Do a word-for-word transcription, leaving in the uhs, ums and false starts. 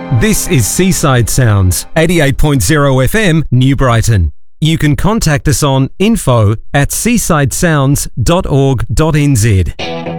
This is Seaside Sounds, eighty-eight point zero F M, New Brighton. You can contact us on info at seaside sounds dot org dot n z.